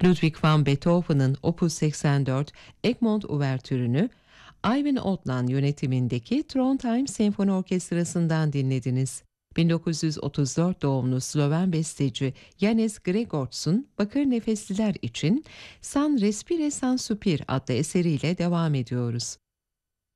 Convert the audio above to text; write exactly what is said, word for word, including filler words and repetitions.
Ludwig van Beethoven'ın Opus seksen dört Egmont Uvertürü'nü Ivan Otland yönetimindeki Trondheim Senfoni Orkestrası'ndan dinlediniz. bin dokuz yüz otuz dört doğumlu Sloven besteci Janez Gregorcs'un Bakır Nefesliler için San Respire San Supir adlı eseriyle devam ediyoruz.